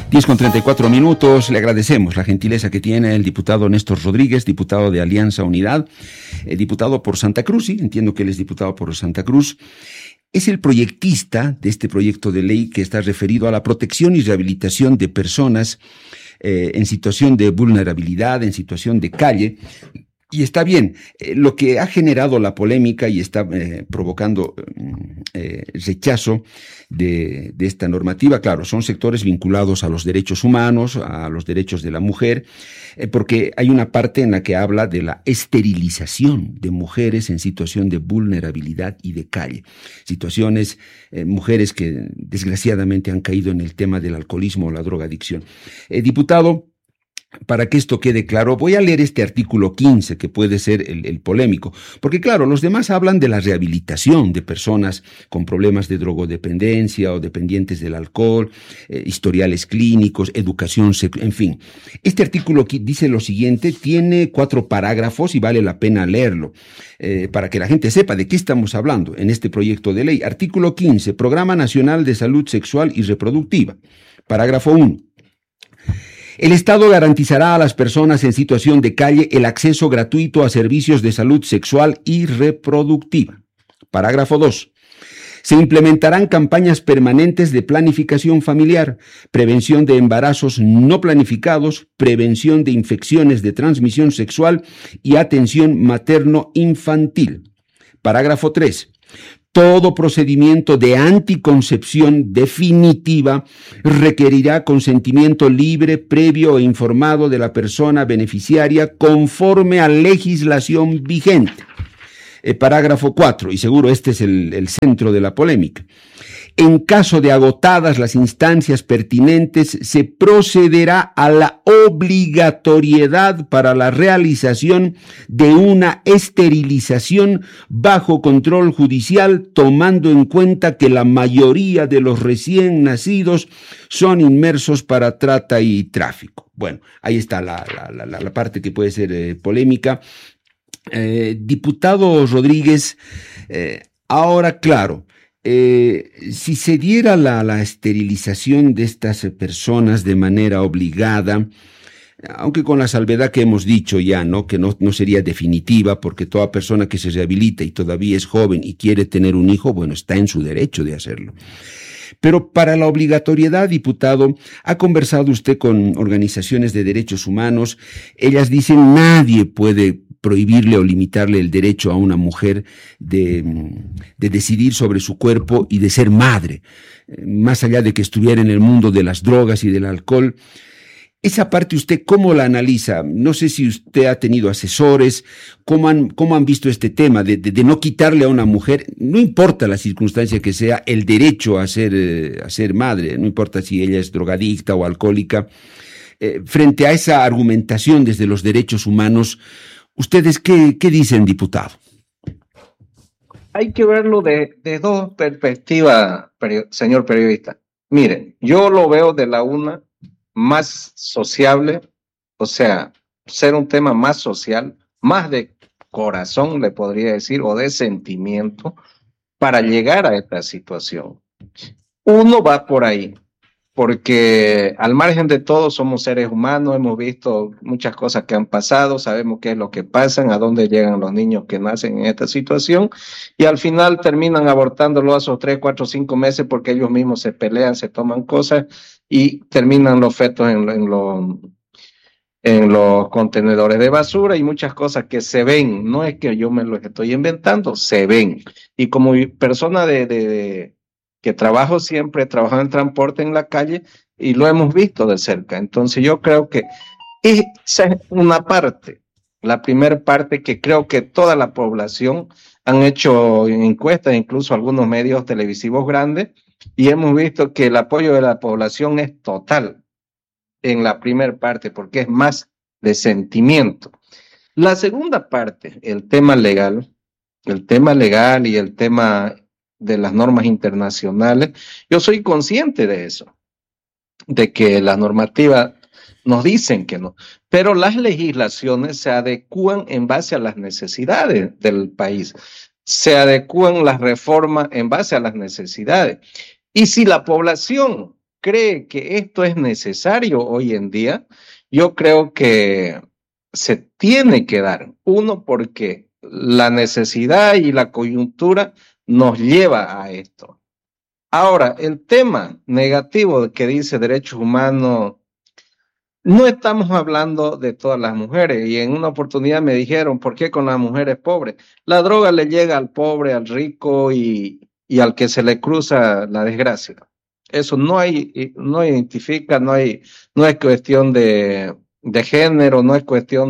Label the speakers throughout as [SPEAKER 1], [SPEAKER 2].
[SPEAKER 1] 10:34. Le agradecemos la gentileza que tiene el diputado Néstor Rodríguez, diputado de Alianza Unidad, diputado por Santa Cruz, sí, entiendo que él es diputado por Santa Cruz. Es el proyectista de este proyecto de ley que está referido a la protección y rehabilitación de personas en situación de vulnerabilidad, en situación de calle. Y está bien, lo que ha generado la polémica y está provocando rechazo de esta normativa, claro, son sectores vinculados a los derechos humanos, a los derechos de la mujer, porque hay una parte en la que habla de la esterilización de mujeres en situación de vulnerabilidad y de calle. Situaciones, mujeres que desgraciadamente han caído en el tema del alcoholismo o la drogadicción. Diputado, para que esto quede claro, voy a leer este artículo 15, que puede ser el polémico, porque claro, los demás hablan de la rehabilitación de personas con problemas de drogodependencia o dependientes del alcohol, historiales clínicos, educación, en fin. Este artículo dice lo siguiente, tiene 4 parágrafos y vale la pena leerlo, para que la gente sepa de qué estamos hablando en este proyecto de ley. Artículo 15, Programa Nacional de Salud Sexual y Reproductiva. Parágrafo 1. El Estado garantizará a las personas en situación de calle el acceso gratuito a servicios de salud sexual y reproductiva. Parágrafo 2. Se implementarán campañas permanentes de planificación familiar, prevención de embarazos no planificados, prevención de infecciones de transmisión sexual y atención materno-infantil. Parágrafo 3. Todo procedimiento de anticoncepción definitiva requerirá consentimiento libre, previo e informado de la persona beneficiaria conforme a legislación vigente. Parágrafo 4, y seguro este es el centro de la polémica. En caso de agotadas las instancias pertinentes, se procederá a la obligatoriedad para la realización de una esterilización bajo control judicial, tomando en cuenta que la mayoría de los recién nacidos son inmersos para trata y tráfico. Bueno, ahí está la parte que puede ser polémica. Diputado Rodríguez, ahora claro, si se diera la esterilización de estas personas de manera obligada, aunque con la salvedad que hemos dicho ya, ¿no? Que no sería definitiva, porque toda persona que se rehabilita y todavía es joven y quiere tener un hijo, bueno, está en su derecho de hacerlo. Pero para la obligatoriedad, diputado, ¿ha conversado usted con organizaciones de derechos humanos? Ellas dicen nadie puede prohibirle o limitarle el derecho a una mujer de decidir sobre su cuerpo y de ser madre, más allá de que estuviera en el mundo de las drogas y del alcohol. Esa parte, ¿usted cómo la analiza? No sé si usted ha tenido asesores, ¿cómo han visto este tema de no quitarle a una mujer, no importa la circunstancia que sea, el derecho a ser madre, no importa si ella es drogadicta o alcohólica? Frente a esa argumentación desde los derechos humanos, ¿ustedes qué dicen, diputado?
[SPEAKER 2] Hay que verlo de 2 perspectivas, señor periodista. Miren, yo lo veo de la una más sociable, o sea, ser un tema más social, más de corazón, le podría decir, o de sentimiento, para llegar a esta situación. Uno va por ahí, porque al margen de todo somos seres humanos, hemos visto muchas cosas que han pasado, sabemos qué es lo que pasa, a dónde llegan los niños que nacen en esta situación, y al final terminan abortándolo a esos 3, 4, 5 meses porque ellos mismos se pelean, se toman cosas y terminan los fetos en los contenedores de basura y muchas cosas que se ven, no es que yo me los estoy inventando, se ven. Y como persona que trabajo siempre, he trabajado en transporte en la calle y lo hemos visto de cerca. Entonces yo creo que esa es una parte, la primera parte que creo que toda la población han hecho encuestas, incluso algunos medios televisivos grandes, y hemos visto que el apoyo de la población es total en la primera parte, porque es más de sentimiento. La segunda parte, el tema legal y el tema de las normas internacionales, yo soy consciente de eso, de que las normativas nos dicen que no, pero las legislaciones se adecúan en base a las necesidades del país, se adecúan las reformas en base a las necesidades. Y si la población cree que esto es necesario hoy en día, yo creo que se tiene que dar. Uno, porque la necesidad y la coyuntura nos lleva a esto. Ahora, el tema negativo que dice derechos humanos, no estamos hablando de todas las mujeres. Y en una oportunidad me dijeron, ¿por qué con las mujeres pobres? La droga le llega al pobre, al rico y al que se le cruza la desgracia. Eso no identifica, no es cuestión de género, no es cuestión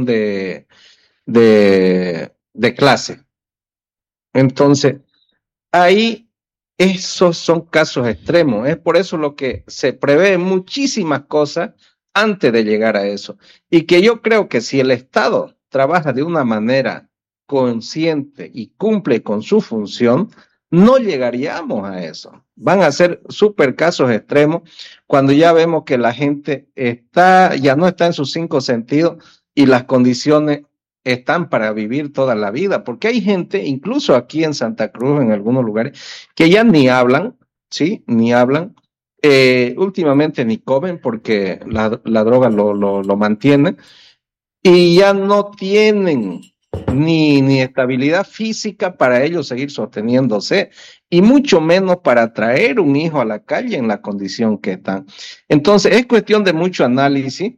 [SPEAKER 2] de clase. Entonces, ahí esos son casos extremos. Es por eso lo que se prevé muchísimas cosas antes de llegar a eso. Y que yo creo que si el Estado trabaja de una manera consciente y cumple con su función, no llegaríamos a eso. Van a ser súper casos extremos cuando ya vemos que la gente ya no está en sus cinco sentidos y las condiciones están para vivir toda la vida, porque hay gente, incluso aquí en Santa Cruz, en algunos lugares, que ya ni hablan, ¿sí? Ni hablan. Últimamente ni comen porque la droga lo mantiene y ya no tienen ni estabilidad física para ellos seguir sosteniéndose y mucho menos para traer un hijo a la calle en la condición que están. Entonces es cuestión de mucho análisis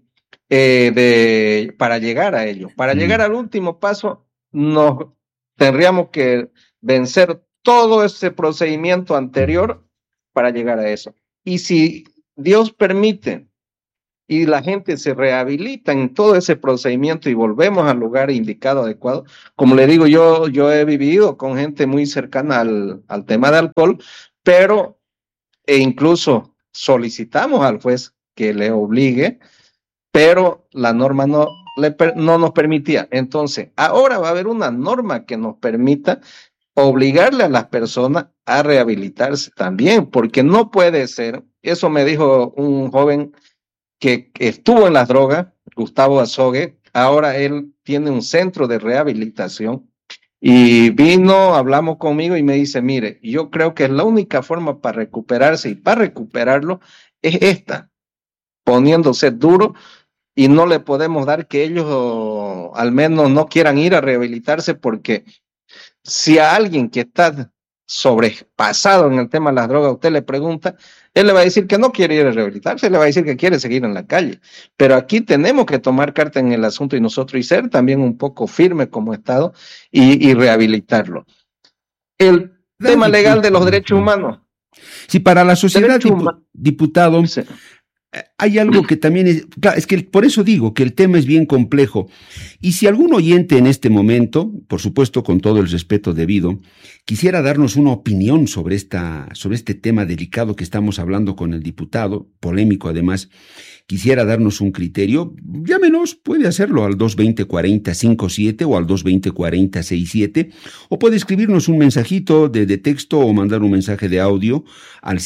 [SPEAKER 2] para llegar a ello. Para llegar al último paso, nos tendríamos que vencer todo ese procedimiento anterior para llegar a eso. Y si Dios permite y la gente se rehabilita en todo ese procedimiento y volvemos al lugar indicado, adecuado, como le digo, yo he vivido con gente muy cercana al tema de alcohol, pero incluso solicitamos al juez que le obligue, pero la norma no nos permitía. Entonces, ahora va a haber una norma que nos permita obligarle a las personas a rehabilitarse también, porque no puede ser, eso me dijo un joven que estuvo en las drogas, Gustavo Azogue, ahora él tiene un centro de rehabilitación y vino, hablamos conmigo y me dice, mire, yo creo que la única forma para recuperarse y para recuperarlo es esta, poniéndose duro, y no le podemos dar que ellos al menos no quieran ir a rehabilitarse, porque si a alguien que está sobrepasado en el tema de las drogas usted le pregunta, él le va a decir que no quiere ir a rehabilitarse, le va a decir que quiere seguir en la calle. Pero aquí tenemos que tomar carta en el asunto y nosotros y ser también un poco firme como Estado y rehabilitarlo. El tema legal de los derechos humanos.
[SPEAKER 1] Sí, para la sociedad, diputado, sí. Hay algo que también es que por eso digo que el tema es bien complejo. Y si algún oyente en este momento, por supuesto con todo el respeto debido, quisiera darnos una opinión sobre este tema delicado que estamos hablando con el diputado, polémico además, quisiera darnos un criterio, llámenos, puede hacerlo al 220-4057 o al 220-4067, o puede escribirnos un mensajito de texto o mandar un mensaje de audio al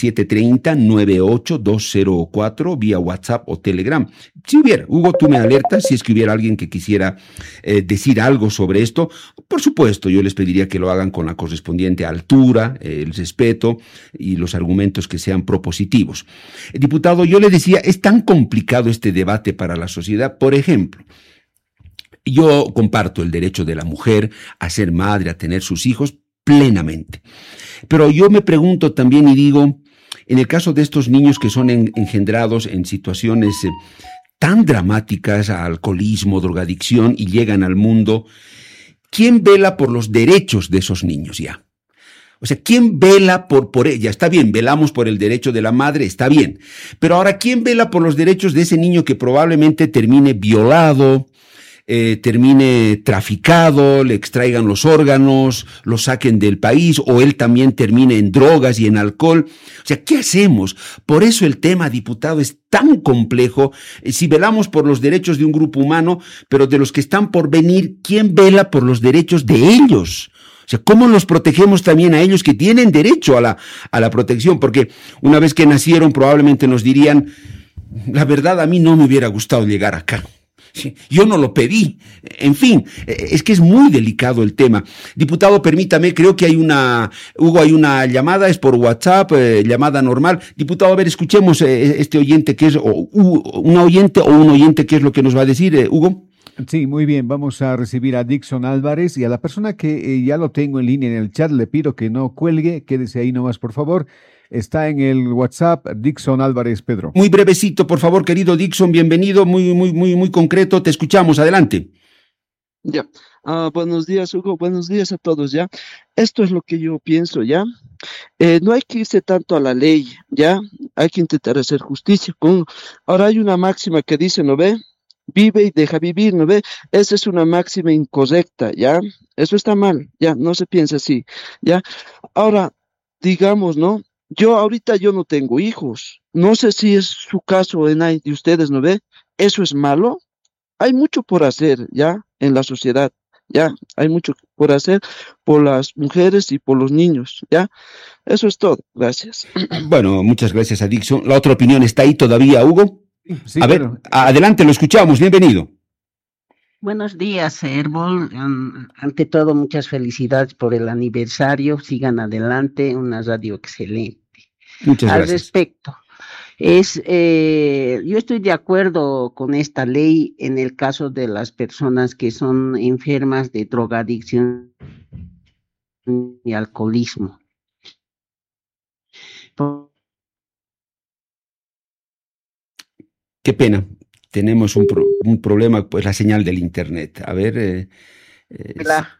[SPEAKER 1] 730-98204 vía WhatsApp o Telegram. Si hubiera, Hugo, tú me alertas si es que hubiera alguien que quisiera decir algo sobre esto. Por supuesto, yo les pediría que lo hagan con la correspondiente altura, el respeto y los argumentos que sean propositivos. Diputado, yo le decía, es tan complicado este debate para la sociedad. Por ejemplo, yo comparto el derecho de la mujer a ser madre, a tener sus hijos plenamente. Pero yo me pregunto también y digo, en el caso de estos niños que son engendrados en situaciones tan dramáticas, alcoholismo, drogadicción, y llegan al mundo, ¿quién vela por los derechos de esos niños ya? O sea, ¿quién vela por ella? Está bien, velamos por el derecho de la madre, está bien. Pero ahora, ¿quién vela por los derechos de ese niño que probablemente termine violado, termine traficado, le extraigan los órganos, lo saquen del país, o él también termine en drogas y en alcohol? O sea, ¿qué hacemos? Por eso el tema, diputado, es tan complejo. Si velamos por los derechos de un grupo humano, pero de los que están por venir, ¿quién vela por los derechos de ellos? O sea, ¿cómo los protegemos también a ellos que tienen derecho a la protección? Porque una vez que nacieron probablemente nos dirían, la verdad a mí no me hubiera gustado llegar acá. Yo no lo pedí. En fin, es que es muy delicado el tema. Diputado, permítame, creo que hay una llamada, es por WhatsApp, llamada normal. Diputado, a ver, escuchemos este oyente que es, una oyente o un oyente, ¿qué es lo que nos va a decir, Hugo?
[SPEAKER 3] Sí, muy bien, vamos a recibir a Dixon Álvarez y a la persona que ya lo tengo en línea en el chat, le pido que no cuelgue, quédese ahí nomás, por favor. Está en el WhatsApp Dixon Álvarez, Pedro.
[SPEAKER 1] Muy brevecito, por favor, querido Dixon, bienvenido, muy concreto, te escuchamos, adelante.
[SPEAKER 4] Ya, buenos días, Hugo, buenos días a todos, ya. Esto es lo que yo pienso, ya. No hay que irse tanto a la ley, ya. Hay que intentar hacer justicia. Ahora hay una máxima que dice, ¿no ve? Vive y deja vivir, ¿no ve? Esa es una máxima incorrecta, ¿ya? Eso está mal, ya, no se piensa así, ¿ya? Ahora, digamos, ¿no? Ahorita yo no tengo hijos, no sé si es su caso en ahí de ustedes, ¿no ve? ¿Eso es malo? Hay mucho por hacer, ¿ya? En la sociedad, ¿ya? Hay mucho por hacer por las mujeres y por los niños, ¿ya? Eso es todo, gracias.
[SPEAKER 1] Bueno, muchas gracias a Dixon. ¿La otra opinión está ahí todavía, Hugo?
[SPEAKER 3] Sí,
[SPEAKER 1] a ver, adelante, lo escuchamos, bienvenido.
[SPEAKER 5] Buenos días, Herbol. Ante todo, muchas felicidades por el aniversario. Sigan adelante, una radio excelente.
[SPEAKER 1] Muchas gracias.
[SPEAKER 5] Al respecto, yo estoy de acuerdo con esta ley en el caso de las personas que son enfermas de drogadicción y alcoholismo.
[SPEAKER 1] Qué pena, tenemos un problema, pues la señal del internet. A ver.
[SPEAKER 5] Hola.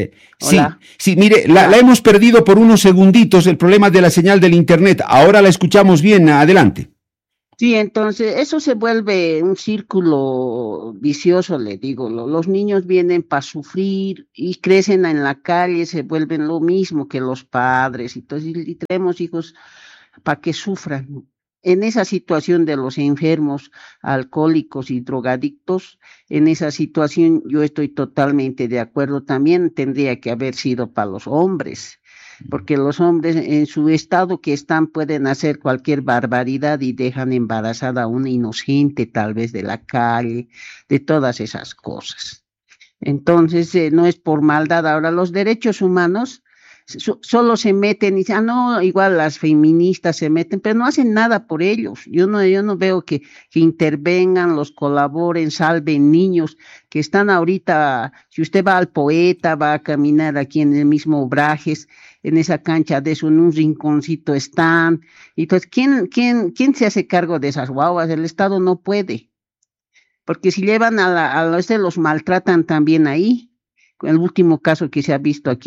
[SPEAKER 1] Sí, mire, la hemos perdido por unos segunditos, el problema de la señal del internet. Ahora la escuchamos bien, adelante.
[SPEAKER 5] Sí, entonces eso se vuelve un círculo vicioso, le digo. Los niños vienen para sufrir y crecen en la calle, se vuelven lo mismo que los padres. Entonces, y tenemos hijos para que sufran. En esa situación de los enfermos, alcohólicos y drogadictos, en esa situación yo estoy totalmente de acuerdo. También tendría que haber sido para los hombres, porque los hombres en su estado que están pueden hacer cualquier barbaridad y dejan embarazada a una inocente, tal vez de la calle, de todas esas cosas. Entonces, no es por maldad. Ahora, los derechos humanos solo se meten y dicen, no, igual las feministas se meten, pero no hacen nada por ellos. Yo no veo que intervengan, los colaboren, salven niños que están ahorita. Si usted va al Poeta, va a caminar aquí en el mismo Obrajes, en esa cancha de eso, en un rinconcito están. Entonces, ¿quién se hace cargo de esas guaguas? El Estado no puede, porque si llevan los maltratan también ahí. El último caso que se ha visto aquí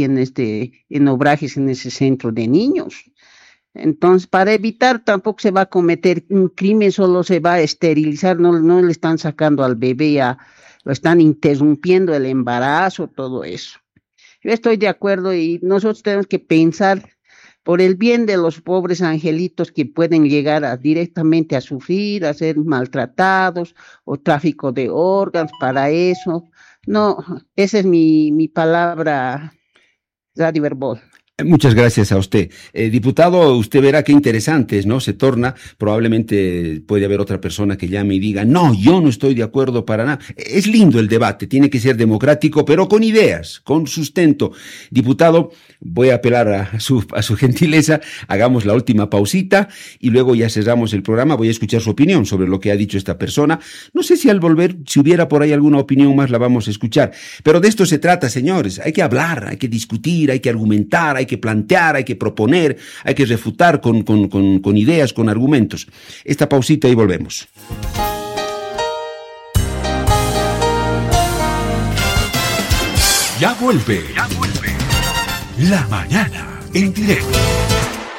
[SPEAKER 5] en Obrajes, en ese centro de niños. Entonces, para evitar, tampoco se va a cometer un crimen, solo se va a esterilizar, no le están sacando al bebé, lo están interrumpiendo el embarazo, todo eso. Yo estoy de acuerdo y nosotros tenemos que pensar por el bien de los pobres angelitos que pueden llegar directamente a sufrir, a ser maltratados, o tráfico de órganos, para eso. No, esa es mi palabra, Radio Verbol.
[SPEAKER 1] Muchas gracias a usted. Diputado, usted verá qué interesante, ¿no? Se torna, probablemente puede haber otra persona que llame y diga, no, yo no estoy de acuerdo para nada. Es lindo el debate, tiene que ser democrático, pero con ideas, con sustento. Diputado, voy a apelar a su gentileza, hagamos la última pausita y luego ya cerramos el programa. Voy a escuchar su opinión sobre lo que ha dicho esta persona. No sé si al volver, si hubiera por ahí alguna opinión más, la vamos a escuchar. Pero de esto se trata, señores. Hay que hablar, hay que discutir, hay que argumentar, hay que plantear, hay que proponer, hay que refutar con ideas, con argumentos. Esta pausita y volvemos.
[SPEAKER 6] Ya vuelve. La mañana en directo.